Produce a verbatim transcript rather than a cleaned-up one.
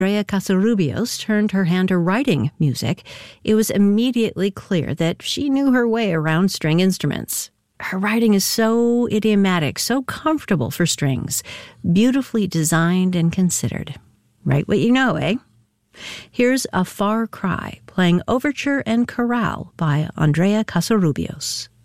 Andrea Casarubios turned her hand to writing music, it was immediately clear that she knew her way around string instruments. Her writing is so idiomatic, so comfortable for strings, beautifully designed and considered. Write what you know, eh? Here's A Far Cry, playing Overture and Chorale by Andrea Casarubios.